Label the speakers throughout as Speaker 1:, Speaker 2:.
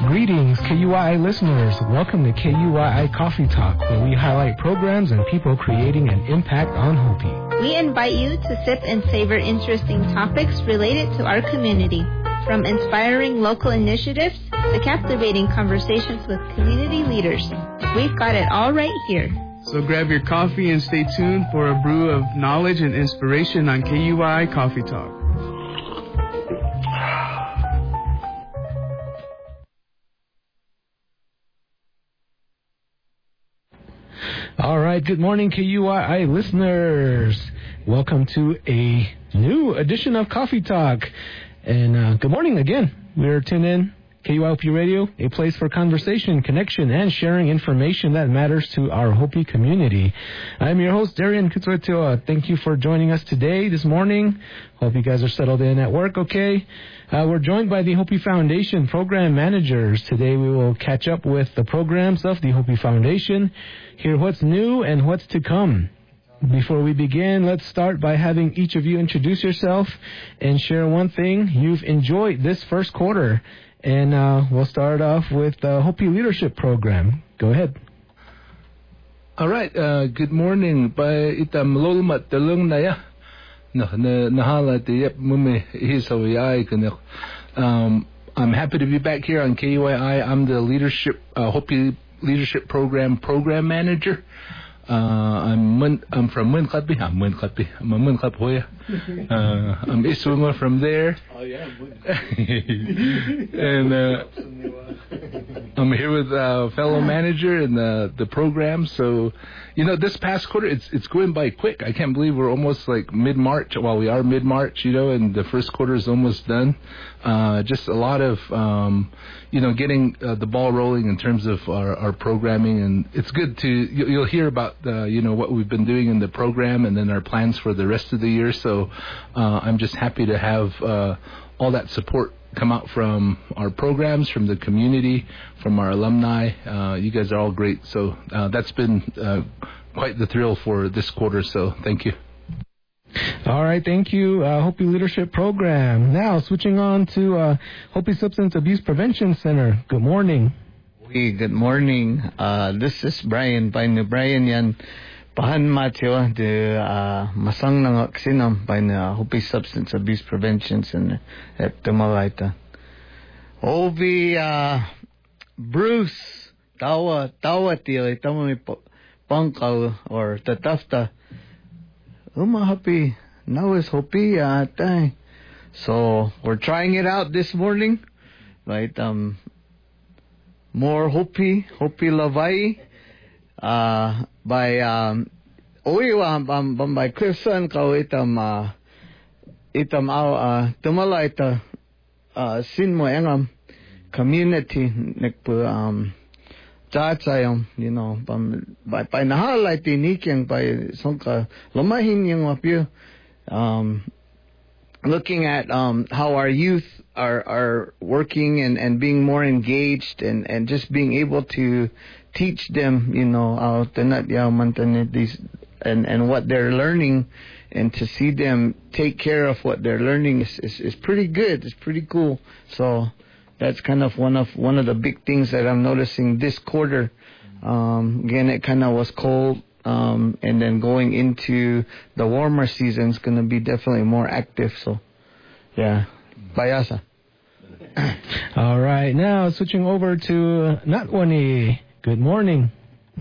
Speaker 1: Greetings, KUII listeners. Welcome to KUII Coffee Talk, where we highlight programs and people creating an impact on Hopi.
Speaker 2: We invite you to sip and savor interesting topics related to our community, from inspiring local initiatives to captivating conversations with community leaders. We've got it all right here.
Speaker 3: So grab your coffee and stay tuned for a brew of knowledge and inspiration on KUII Coffee Talk.
Speaker 1: All right, good morning, KUII listeners. Welcome to a new edition of Coffee Talk. And good morning again. We're tuned in, KUIP Radio, a place for conversation, connection, and sharing information that matters to our Hopi community. I'm your host, Darian Kutuatua. Thank you for joining us today, this morning. Hope you guys are settled in at work okay. We're joined by the Hopi Foundation program managers. Today we will catch up with the programs of the Hopi Foundation, hear what's new and what's to come. Before we begin, let's start by having each of you introduce yourself and share one thing you've enjoyed this first quarter. And we'll start off with the Hopi Leadership Program. Go ahead.
Speaker 4: All right. Good morning. Itam lolmat telung naya. Nahala tiyep mumi hisawiyai. I'm happy to be back here on KUII. I'm the Hopi Leadership Program manager. I'm from Munkatbi. I'm a Munkatbi Hoya. I'm Iswunga from there. Oh yeah. And I'm here with a fellow manager in the program. So, this past quarter it's going by quick. I can't believe we're almost like mid-March. Well, we are mid-March, and the first quarter is almost done. Just a lot of getting the ball rolling in terms of our programming, and it's good you'll hear about what we've been doing in the program and then our plans for the rest of the year. So I'm just happy to have all that support come out from our programs, from the community, from our alumni. You guys are all great. So that's been quite the thrill for this quarter. So thank you.
Speaker 1: All right, thank you, Hopi Leadership Program. Now, switching on to Hopi Substance Abuse Prevention Center. Good morning.
Speaker 5: Good morning. This is Brian. Brian yan. Pahan Matthew, the masang nang aksinam by the Hopi Substance Abuse Prevention Center at Tamalaita. Ovi Bruce tawa tili tamami pangkal or tatafta. Happy now is Hopi tay. So we're trying it out this morning, right? More Hopi Lavai. By by Clifson kau itam Tamalaita sinmo engam community nekpo Chatsayom, by nahalai tinikyang by sonka lomahin yung apyo, looking at how our youth are working and being more engaged and just being able to teach them, and what they're learning, and to see them take care of what they're learning is pretty good. It's pretty cool. So that's kind of one of the big things that I'm noticing this quarter. Again, it kind of was cold, and then going into the warmer season is going to be definitely more active. So, yeah, Bayasa.
Speaker 1: All right, now switching over to Natwani. Good morning.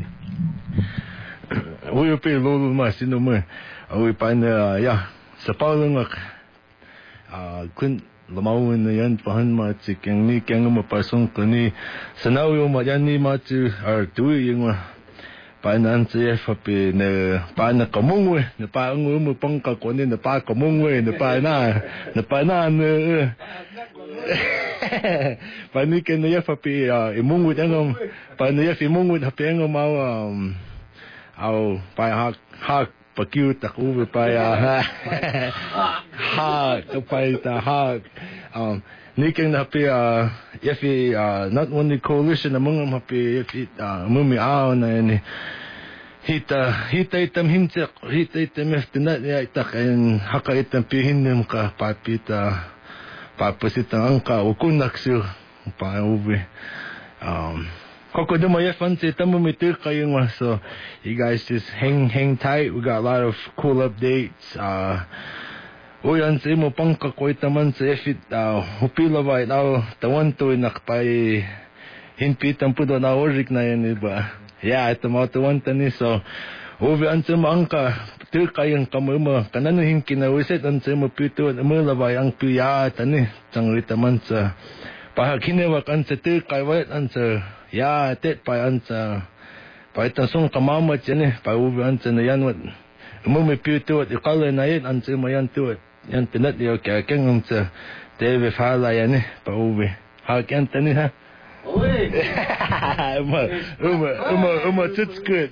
Speaker 6: We are paying low mas in the moon. We find sa paulungak kun lamawin na yan pahan matsik yang ni kang mapasong kani sanawi mo yan ni matsu ar tuwi yung paanan siya papi na paana kamungwe na paangu mo pangka kuni na pa kamungwe na paana panikan na ya papi imungwe ang paana ya imungwe hapi ang mau au pa hak pakiu taku pa ha kapay ta ha niking na hapi yafi not only coalition among hapi yafi mumi na ni hita itam hinsak hita itam eftinat ya itak en haka itam pihin ka papita papasita angka ukunak siu pa uwi. Kokodo mo fun to tamu mitur kayong so you guys just hang tight. We got a lot of cool updates. Uyan sa imo pang kakoy taman sa efit hupila ba itaw tawan to nakpay hinpitan po do na orik na yan iba. Yeah, ito mo tawan tani so uwi an sa maangka tur kayong kamuma kananuhin kinawisit an sa imo pito mo labay ang piya tani tangrita man sa pahakinewak an sa tur kaywat an sa ya tet pa an sa pa itasong kamamat yan pa uwi an sa nayan wat mo may pito at ikala na yan an sa mayan tuwat yan tinat yo kaya keng sa teve fala yan pa uwi hakan tani ha uwi it's good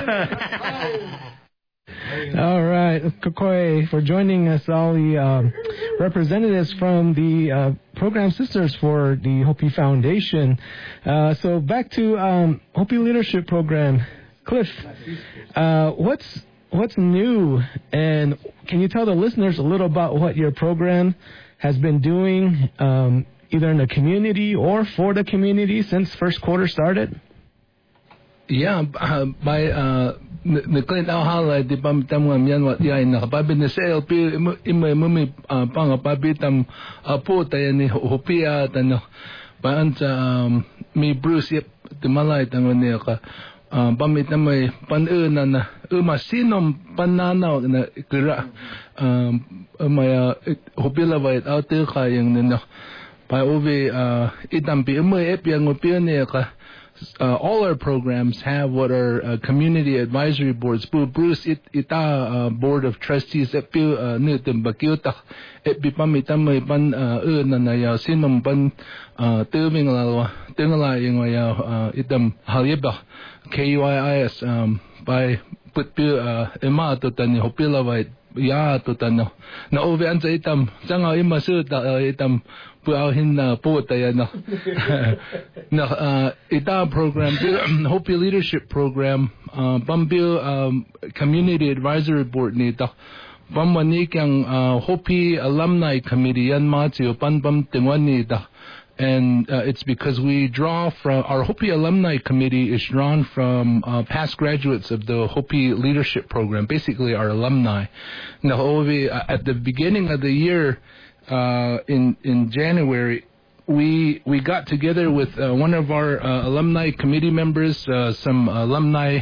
Speaker 1: All right, Kokoy, for joining us, all the representatives from the program sisters for the Hopi Foundation. So back to Hopi Leadership Program. Cliff, what's new, and can you tell the listeners a little about what your program has been doing, either in the community or for the community since first quarter started?
Speaker 4: Yeah, by Clint Alhala di pamitam ngam wat ya ina kapabin na sa LP imay pang pabitam po tayo ni Hopia tano paan sa mi Bruce yep timalay tango niya ka pamitam may panuna na masinom pananaw na kira may Hopila ba out there kayang nino pa uwi itampi imay yang Hopia niya ka. All our programs have what are community advisory boards. Bruce ita board of trustees at pi nutem bakiutak at bipamitam may pan na ya sinom pan tubing tingala yung itam halyeba KUIS by put pi ema to tan Hopila vai ya to tan na uvi an sa itam sanga imasu itam puahin na po tayo na ita program Hopi Leadership Program pambil Community Advisory Board nito pamanik ang Hopi Alumni Committee yan matyo panpam tingwan nito and it's because we draw from our Hopi Alumni Committee is drawn from past graduates of the Hopi Leadership Program, basically our alumni. Now, at the beginning of the year, in January, we got together with one of our alumni committee members, some alumni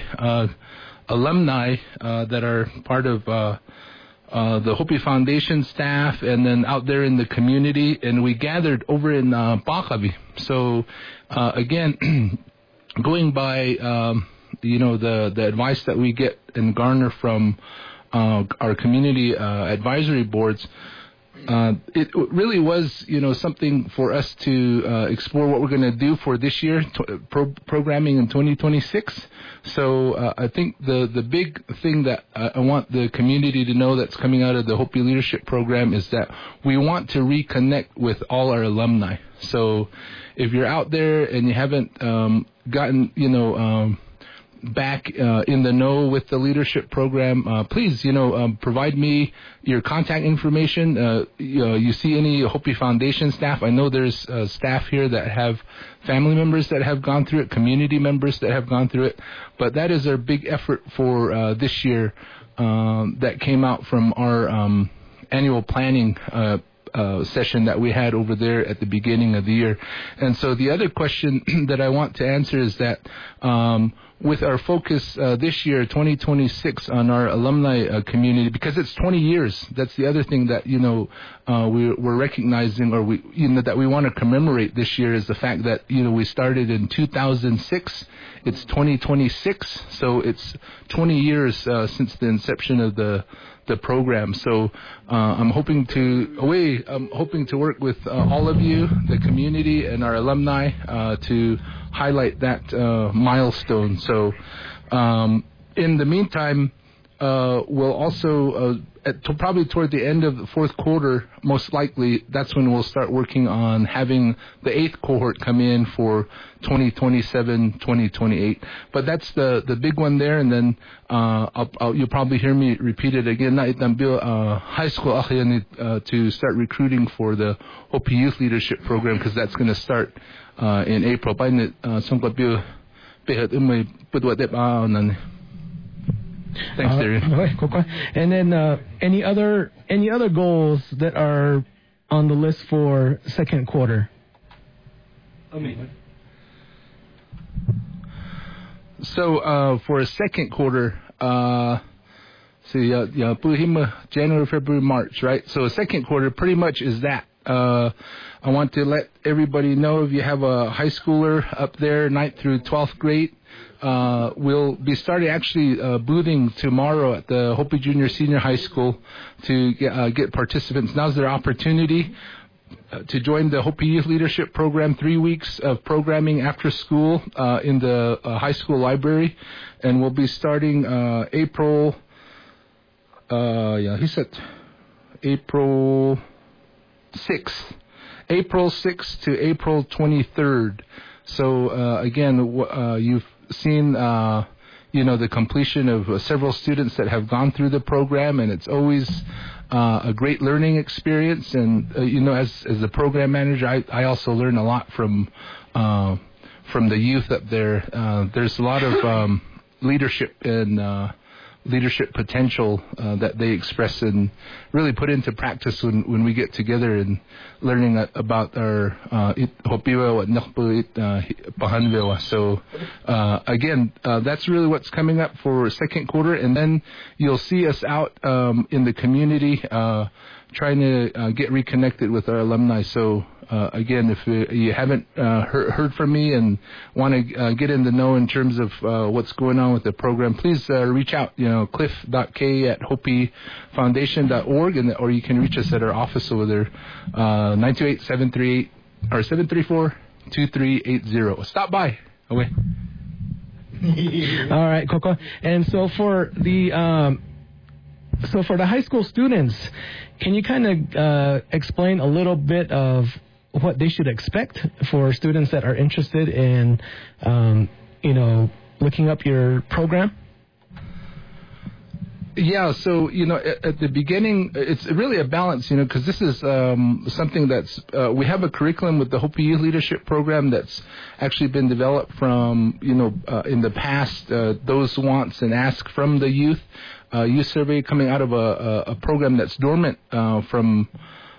Speaker 4: that are part of the Hopi Foundation staff, and then out there in the community, and we gathered over in Bakabi. So again, going by the advice that we get and garner from our community advisory boards. It really was, something for us to explore what we're going to do for this year, programming in 2026. So I think the big thing that I want the community to know that's coming out of the Hopi Leadership Program is that we want to reconnect with all our alumni. So if you're out there and you haven't gotten, back in the know with the leadership program, please, provide me your contact information. You see any Hopi Foundation staff? I know there's staff here that have family members that have gone through it, community members that have gone through it. But that is our big effort for this year that came out from our annual planning session that we had over there at the beginning of the year. And so the other question that I want to answer is that with our focus this year, 2026, on our alumni community, because it's 20 years. That's the other thing that we're recognizing, or that we want to commemorate this year, is the fact that we started in 2006. It's 2026, so it's 20 years since the inception of the program. So I'm hoping to work with all of you, the community, and our alumni to highlight that milestone. So in the meantime, we'll also, probably toward the end of the fourth quarter, most likely, that's when we'll start working on having the 8th cohort come in for 2027, 2028. But that's the big one there, and then you'll probably hear me repeat it again. High school to start recruiting for the Hopi Youth Leadership Program, because that's going to start in April. Thanks, Darian.
Speaker 1: And then any other goals that are on the list for second quarter?
Speaker 4: So for a second quarter, January, February, March, right? So a second quarter pretty much is that. I want to let everybody know, if you have a high schooler up there, 9th through 12th grade, we'll be starting actually boothing tomorrow at the Hopi Junior Senior High School to get participants. Now's their opportunity to join the Hopi Youth Leadership Program. 3 weeks of programming after school in the high school library, and we'll be starting April 6th to April 23rd. So again, you've seen the completion of several students that have gone through the program, and it's always a great learning experience. And as the program manager, I also learn a lot from the youth up there. There's a lot of leadership and leadership potential that they express and really put into practice when we get together and learning about our So again, that's really what's coming up for second quarter, and then you'll see us out in the community trying to get reconnected with our alumni. So again, if you haven't heard from me and want to get in the know in terms of what's going on with the program, please reach out. cliff.k@hopifoundation.org, or you can reach us at our office over there, 928-734-2380. Stop by. Okay.
Speaker 1: All right, Coco. And so for the high school students, can you kind of explain a little bit of what they should expect for students that are interested in, looking up your program?
Speaker 4: Yeah, so, at the beginning, it's really a balance, because this is something that's, we have a curriculum with the Hopi Youth Leadership Program that's actually been developed from, in the past, those wants and ask from the youth survey, coming out of a program that's dormant from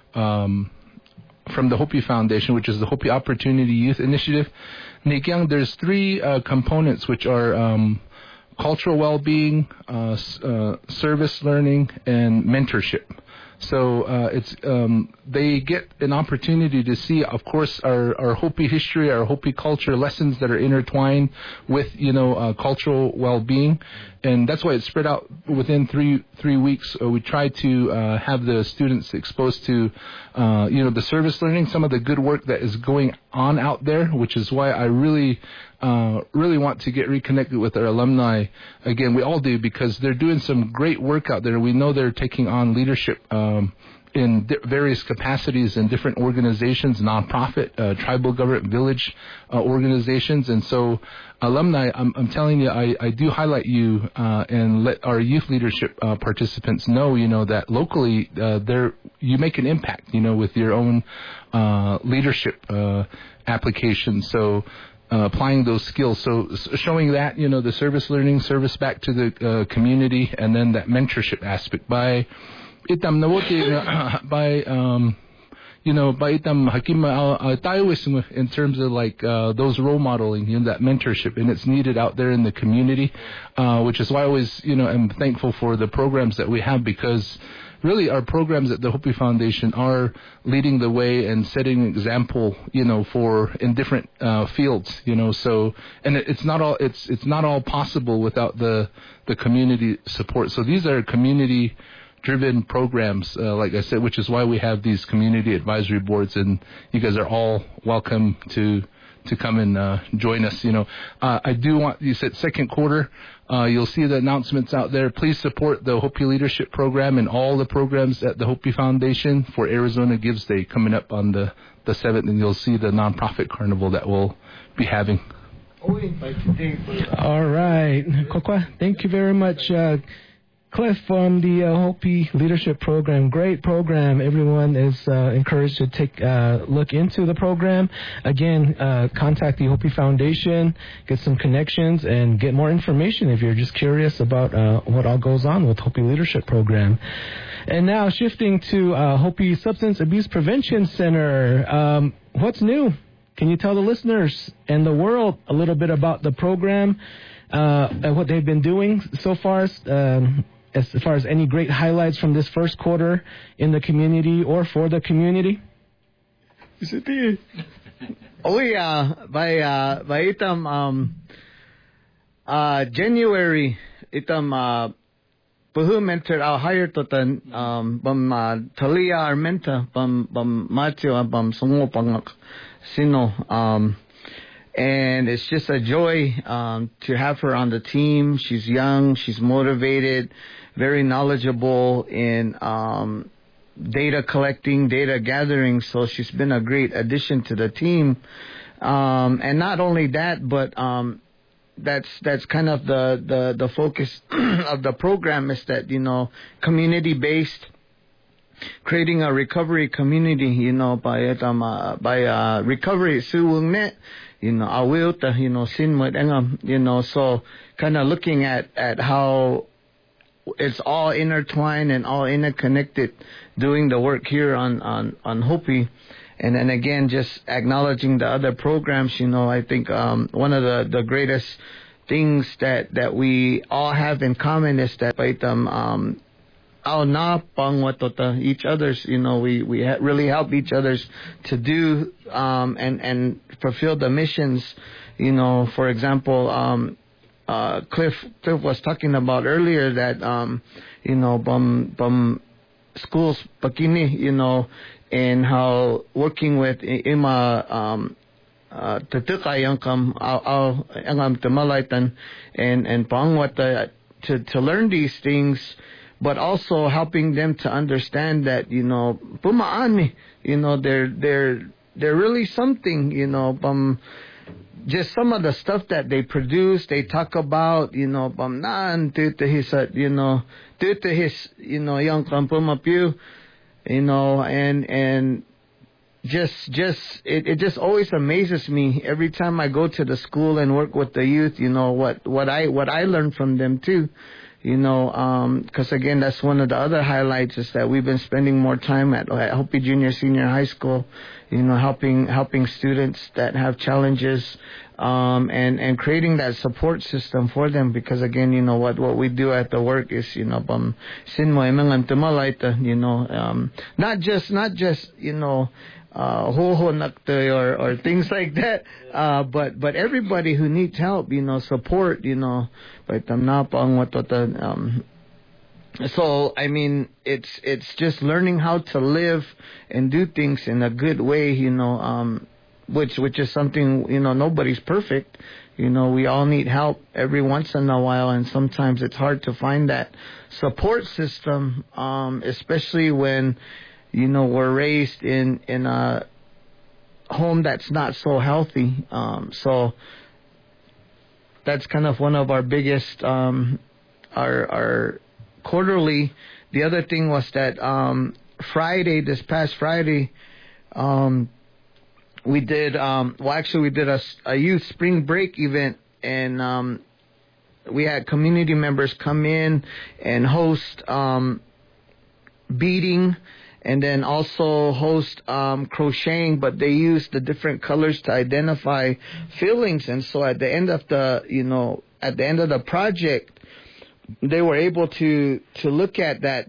Speaker 4: the Hopi Foundation, which is the Hopi Opportunity Youth Initiative. Nikyang, there's 3 components, which are cultural well-being, service learning, and mentorship. So it's they get an opportunity to see, of course, our Hopi history, our Hopi culture, lessons that are intertwined with cultural well-being, and that's why it's spread out within three weeks. We try to have the students exposed to the service learning, some of the good work that is going on out there, which is why I really want to get reconnected with our alumni again. We all do, because they're doing some great work out there. We know they're taking on leadership in various capacities in different organizations, nonprofit, tribal government, village organizations. And so alumni, I'm telling you, I do highlight you and let our youth leadership participants know, that locally you make an impact, with your own leadership application. So applying those skills. So showing that, the service learning, service back to the community, and then that mentorship aspect by itam nawoti by itam hakima taoism in terms of like those role modeling, that mentorship, and it's needed out there in the community, which is why I always am thankful for the programs that we have, because really our programs at the Hopi Foundation are leading the way and setting an example, for in different fields, so, and it's not all possible without the community support. So these are community driven programs, like I said, which is why we have these community advisory boards, and you guys are all welcome to come and join us. I do want, you said second quarter, you'll see the announcements out there. Please support the Hopi Leadership Program and all the programs at the Hopi Foundation for Arizona Gives Day coming up on the 7th, and you'll see the nonprofit carnival that we'll be having.
Speaker 1: All right. Kokwa, thank you very much. Cliff from the Hopi Leadership Program. Great program. Everyone is encouraged to take a look into the program. Again, contact the Hopi Foundation, get some connections, and get more information if you're just curious about what all goes on with Hopi Leadership Program. And now shifting to Hopi Substance Abuse Prevention Center. What's new? Can you tell the listeners and the world a little bit about the program and what they've been doing so far? As far as any great highlights from this first quarter in the community or for the community?
Speaker 5: Oh yeah, by itam January itam puhu mentor au hire totan bam talia armenta bam matio bam songo pangak sino and it's just a joy to have her on the team. She's young, she's motivated, very knowledgeable in data collecting, data gathering. So she's been a great addition to the team. And not only that, but that's kind of the focus of the program is that, community based, creating a recovery community, by recovery suwungne. I will, sin with engam, so kind of looking at how it's all intertwined and all interconnected, doing the work here on Hopi. And then again, just acknowledging the other programs, I think one of the greatest things that we all have in common is that each other's, we really help each other's to do and fulfill the missions. For example, Cliff was talking about earlier that schools pakini, and how working with ima and pangwata to learn these things, but also helping them to understand that pumaani, they're really something, just some of the stuff that they produce, they talk about, bamnaan due to his young kampumapyu, and just it just always amazes me every time I go to the school and work with the youth, what I learn from them too. Because again, that's one of the other highlights is that we've been spending more time at Hopi Junior Senior High School, helping students that have challenges, and creating that support system for them. Because again, what we do at the work is, not just hoho nakte or things like that, but everybody who needs help, support, so I mean, it's just learning how to live and do things in a good way, which is something, nobody's perfect. We all need help every once in a while, and sometimes it's hard to find that support system, especially when we're raised in a home that's not so healthy. So that's kind of one of our biggest, our quarterly. The other thing was that this past Friday, we did a youth spring break event, and we had community members come in and host beading, and then also host crocheting, but they use the different colors to identify feelings. And so at the end of the project, they were able to look at that,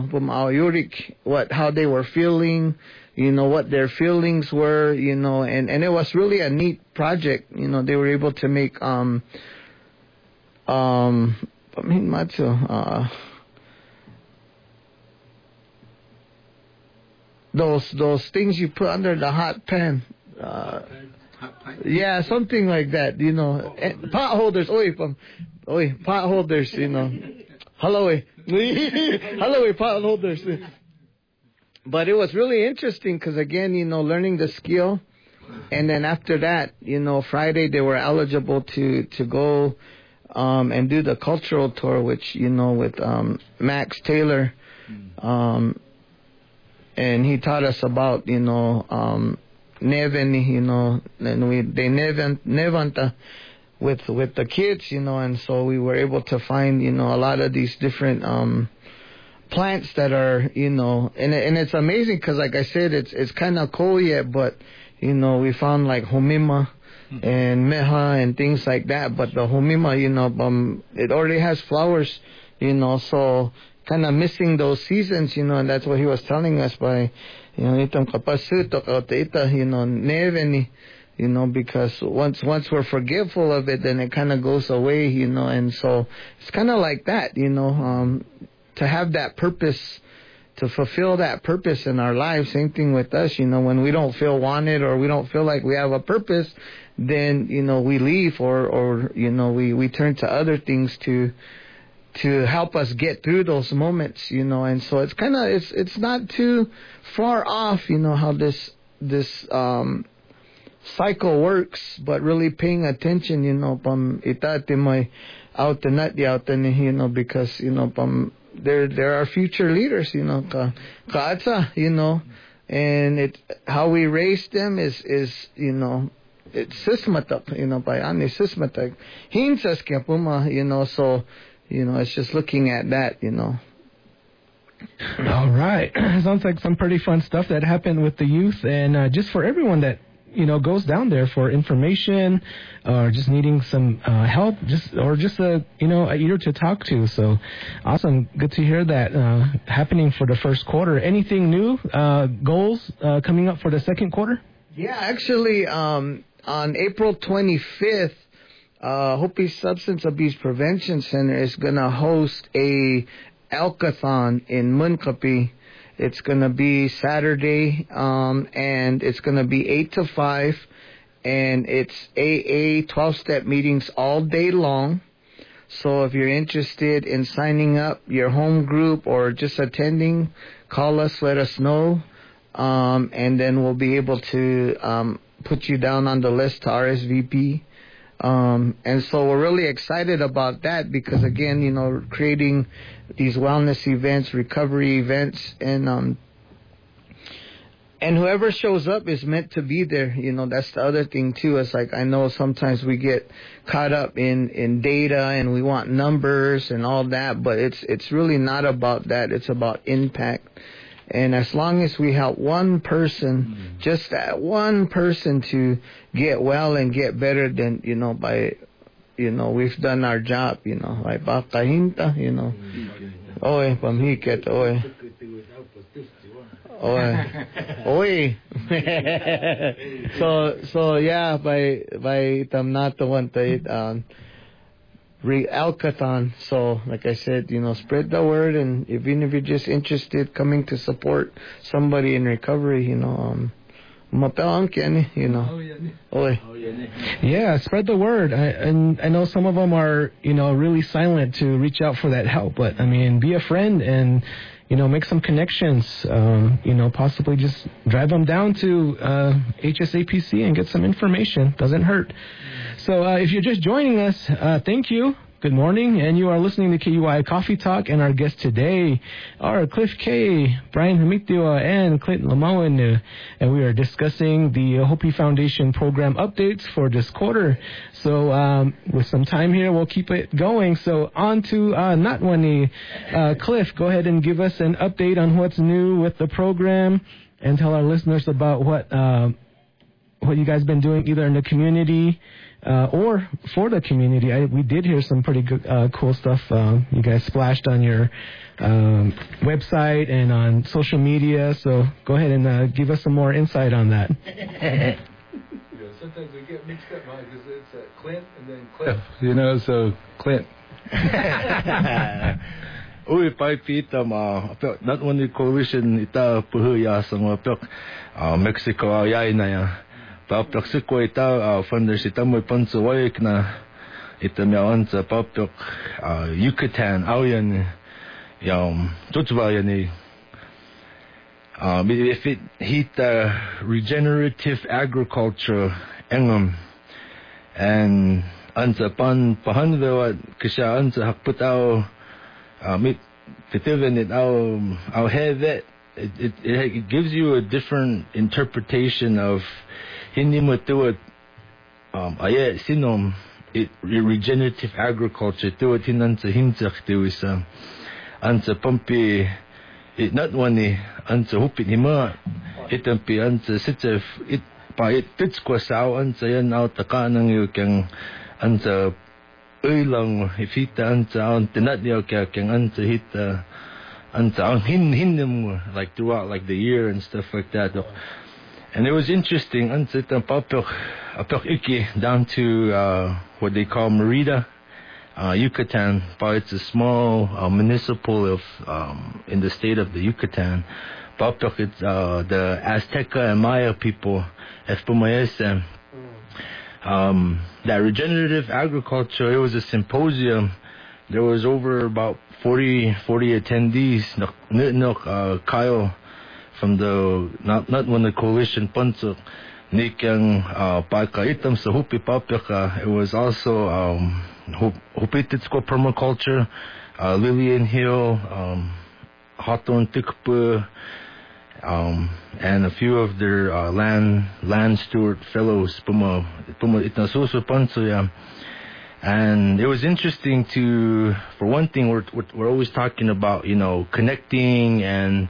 Speaker 5: how they were feeling, what their feelings were, and it was really a neat project. They were able to make those things you put under the hot pan. Yeah, something like that, you know. Potholders, potholders, you know. Hello, potholders. But it was really interesting because, again, you know, learning the skill. And then after that, you know, Friday they were eligible to go and do the cultural tour, which, you know, with Max Taylor. And he taught us about, you know, Neven, you know, and they Nevanta with the kids, you know, and so we were able to find, you know, a lot of these different plants that are, you know, and it's amazing because, like I said, it's kind of cold yet, but, you know, we found like homima and meha and things like that, but the homima, you know, it already has flowers, you know, so kind of missing those seasons, you know, and that's what he was telling us by, you know, you know, neveni, you know, because once we're forgetful of it, then it kind of goes away, you know, and so it's kind of like that, you know, to have that purpose, to fulfill that purpose in our lives. Same thing with us, you know, when we don't feel wanted or we don't feel like we have a purpose, then, you know, we leave or you know, we turn to other things to help us get through those moments, you know. And so it's kind of, it's not too far off, you know, how this cycle works, but really paying attention, you know, you know, because, you know, there are future leaders, you know, you know, and how we raise them is you know, it's sismatak, you know, by ani sismatak hinsas kapuma, you know, so, you know, it's just looking at that, you know.
Speaker 1: All right. Sounds like some pretty fun stuff that happened with the youth. And just for everyone that, you know, goes down there for information or just needing some help, just a, you know, a ear to talk to. So awesome. Good to hear that happening for the first quarter. Anything new, goals coming up for the second quarter?
Speaker 5: Yeah, actually, on April 25th, Hopi Substance Abuse Prevention Center is going to host a Alkathon in Munkapi. It's going to be Saturday, and it's going to be 8 to 5, and it's AA 12-step meetings all day long. So if you're interested in signing up your home group or just attending, call us, let us know, and then we'll be able to put you down on the list to RSVP. And so we're really excited about that because, again, you know, creating these wellness events, recovery events, and whoever shows up is meant to be there. You know, that's the other thing too. It's like, I know sometimes we get caught up in data and we want numbers and all that, but it's really not about that. It's about impact. And as long as we help one person, just that one person to get well and get better, then, you know, by, you know, we've done our job, you know, like bakahinta, you know. Oy, pamhiket, oy. Oy. So yeah, by tamnato wantait Alkathon. So, like I said, you know, spread the word, and even if you're just interested coming to support somebody in recovery, you know, you know.
Speaker 1: Yeah, spread the word. I know some of them are, you know, really silent to reach out for that help, but I mean, be a friend and, you know, make some connections, you know, possibly just drive them down to HSAPC and get some information. Doesn't hurt. So if you're just joining us, thank you. Good morning, and you are listening to KUI Coffee Talk, and our guests today are Cliff K, Brian Hamitiwa, and Clint Lamawan, and we are discussing the Hopi Foundation program updates for this quarter. So with some time here, we'll keep it going. So on to Natwani. Cliff, go ahead and give us an update on what's new with the program, and tell our listeners about what you guys been doing either in the community or for the community. We did hear some pretty good, cool stuff. You guys splashed on your website and on social media. So go ahead and give us some more insight on that.
Speaker 4: Yeah, sometimes we get mixed up because it's Clint and then Cliff. You know, so Clint.
Speaker 6: Uy, paipita not only coalition ita puhuya sa mga Mexico ayay na ya. Papyok sikwa ita funder sita mo panso wayek na ita miawan sa papyok Yucatan ayan tutwa yan if it hit regenerative agriculture engam and ansa pan pahanwa kisha ansa hakputaw mit titiven it our head that it gives you a different interpretation of hindi mo tuwat sinom regenerative agriculture tuwat hinansa hinsak tuwisa ansa pampi it not one ansa hupit hima itampi ansa sitsef it pa it titskwa sao ansa yan out takanang yu kyang ansa uilang ifita ansa ang tinat niyo kyang ansa hita ansa ang hinnim like throughout like the year and stuff like that. And it was interesting ansa itang papyok iki down to what they call Merida, Yucatan. But it's a small municipal of in the state of the Yucatan. Papyok, it's the Azteca and Maya people. Espumayese. That regenerative agriculture, it was a symposium. There was over about 40 attendees. Kyle from the not one the coalition Pansuk Nikang Pakaitam sa Hupi Papyaka. It was also Hupititsko permaculture, Lillian Hill, Hawthorne Tikpu, and a few of their land steward fellows Puma Itnasusu Pansuya. And it was interesting for one thing, we're always talking about, connecting and,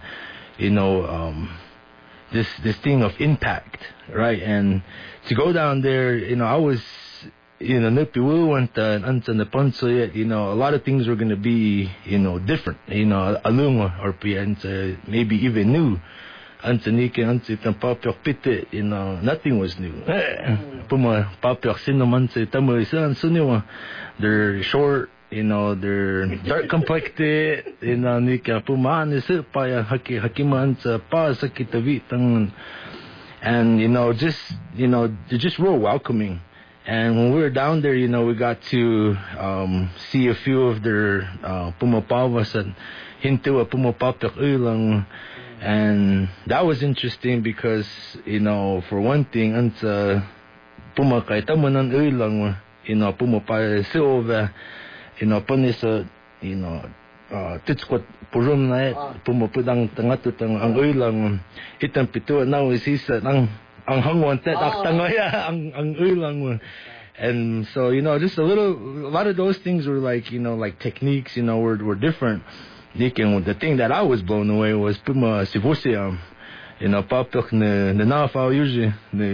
Speaker 6: this thing of impact, right? And to go down there, I was, Nipiwu and Ansa Napanso, a lot of things were going to be, different, Alunga or maybe even new. Ansanike Ansitan Papyok Pite, nothing was new. Puma Papyok Sinomanse Tamuisan Suniwa. They're short, they're dark complected, Nika Puman is it by a Hakimansa Pasakitavitang. And, they're just real welcoming. And when we were down there, we got to see a few of their Puma Pavas and Hintua Puma Papyok Ulang. And that was interesting because, for one thing, ansa Puma kay tamanan ulang, Puma pa silva, panisa, titskot purum na Puma pudang tangatutang ang ulang, itang pituwa na isisa ang hangwan tet aktangaya ang ulang. And so, just a lot of those things were like, like techniques, were different. The thing that I was blown away was Puma Sivusia, Papyok the Nafao usually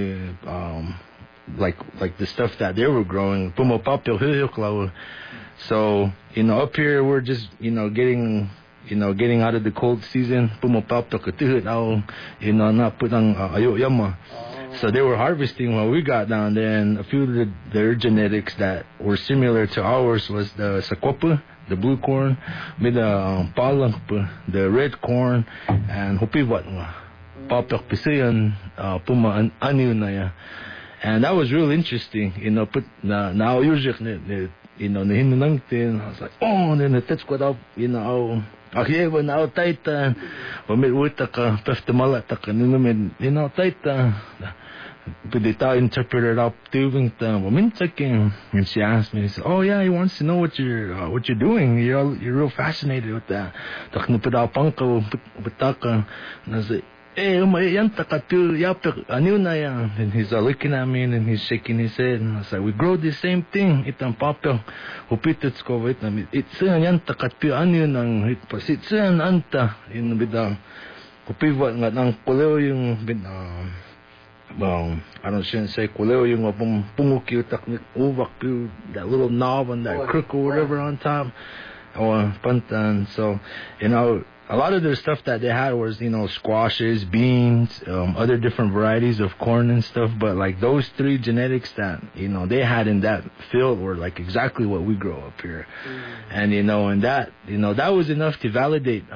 Speaker 6: like the stuff that they were growing. Puma Papyok. So, up here we're just, getting out of the cold season. Puma Papyok not putang ayo yama. So they were harvesting while we got down there, and a few of their genetics that were similar to ours was the Sakopa, the blue corn, with the palang, the red corn, and Hopivat, Papyok Pisayan, Puma Anu na ya. And that was real interesting, put now usually, nahinanangtin, I was like, and then that's what up, Akiyewa na taita, pamit uta ka, peftamala taka, taita. But they thought interpreted up doing the and she asked me, she said, "Oh yeah, he wants to know what you're doing. You're real fascinated with that." And I said, and he's looking at me and he's shaking his head, and I said, "We grow the same thing. Itang papel, hupititsko vitam. It's yanta katpi anu nang it's anta in bidang hupivat nga nang kuleo yung bidang." Well, I shouldn't say kuleo yung punguki taknik uvak pu that little knob and that crook or whatever on top or pantan. So a lot of the stuff that they had was, squashes, beans, other different varieties of corn and stuff. But like those 3 genetics that, they had in that field were like exactly what we grow up here. And, and that, that was enough to validate,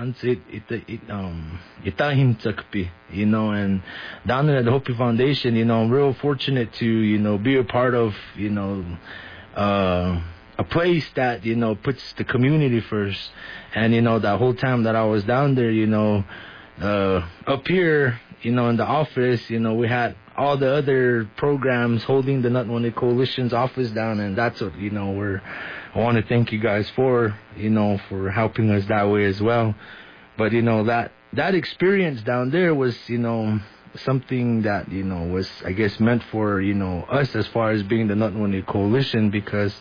Speaker 6: Itahim Tsakpi, and down there at the Hopi Foundation, I'm real fortunate to, be a part of, a place that, puts the community first. And, that whole time that I was down there, up here, in the office, we had all the other programs holding the Nutnwane Coalition's office down. And that's what, I want to thank you guys for helping us that way as well. But, that experience down there was, something that, was, I guess, meant for, us as far as being the Nutnwane Coalition, because,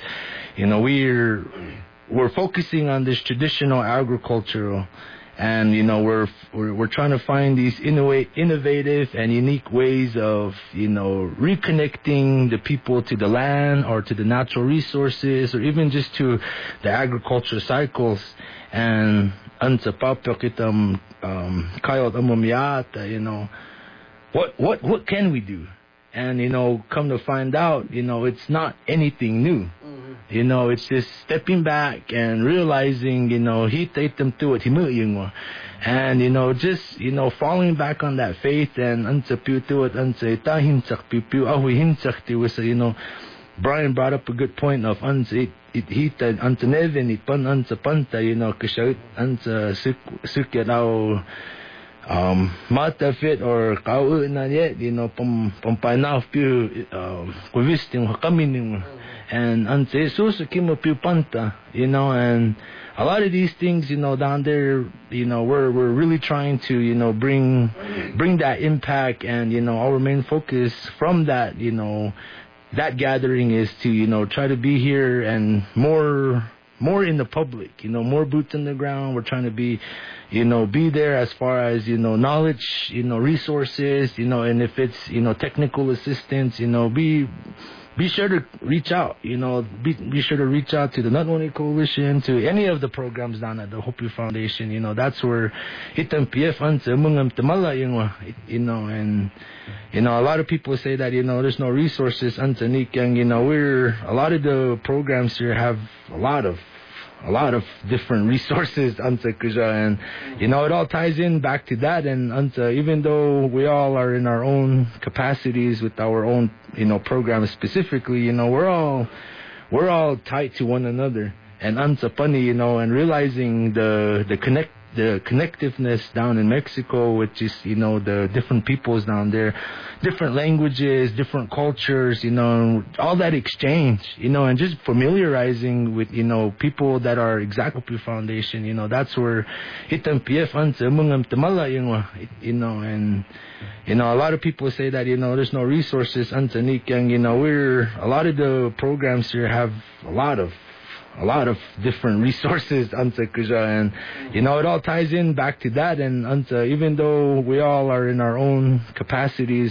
Speaker 6: we're focusing on this traditional agricultural, and, we're trying to find these innovative and unique ways of, reconnecting the people to the land or to the natural resources or even just to the agriculture cycles. And, what can we do? And, come to find out, it's not anything new. It's just stepping back and realizing, and, just, falling back on that faith and, Brian brought up a good point of mata fit or kau na yet, pampainaw pu kuvisting hakamining and ante susukimo pu panta, and a lot of these things, down there, we're really trying to, bring that impact, and, our main focus from that, that gathering is to, try to be here and more in the public, more boots on the ground. We're trying to be, be there as far as, knowledge, resources, and if it's, technical assistance, be sure to reach out, be sure to reach out to the Nutnwane Coalition, to any of the programs down at the Hopi Foundation. That's where PF and, a lot of people say that, there's no resources, we're, a lot of the programs here have a lot of different resources, and, it all ties in back to that. And, even though we all are in our own capacities with our own, programs specifically, we're all tied to one another. And, and realizing the connectiveness down in Mexico, which is, the different peoples down there, different languages, different cultures, all that exchange, and just familiarizing with, people that are exactly Foundation, that's where PF and, a lot of people say that, there's no resources, we're, a lot of the programs here have a lot of different resources, and, it all ties in back to that. And, even though we all are in our own capacities